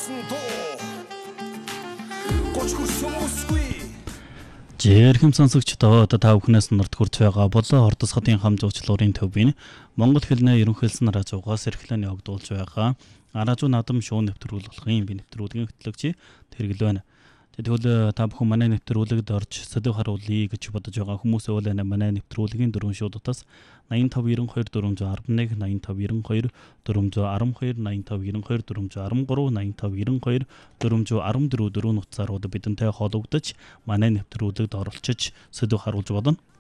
Жирхэм сонсогчдоо та бүхнээс нурд хүрч байгаа болоо Ордос хотын хам зуучлалын төвийн Монгол хэлний ерөнхийлсөн радиогоос эрхлэн явагдуулж байгаа радио наадам шоу нэвтрүүлгийн би нэвтрүүлгийн хөтлөгч тэргэл байна. Тэгвэл та бүхэн манай нэвтрүүлэгт орж сэдв харуулъя гэж бодож байгаа хүмүүс бол манай нэвтрүүлгийн дөрвөн шуудаас 8592 411 8592 412 8592 413 8592 414 нутцаарууд бидэнтэй холбогдож манай нэвтрүүлэгт оролцож сэдв харуулж болно.